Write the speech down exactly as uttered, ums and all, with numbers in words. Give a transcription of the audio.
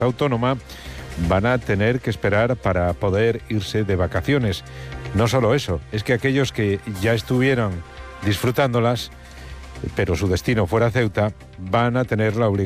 autónoma van a tener que esperar para poder irse de vacaciones. No solo eso, es que aquellos que ya estuvieron disfrutándolas, pero su destino fuera Ceuta, van a tener la obligación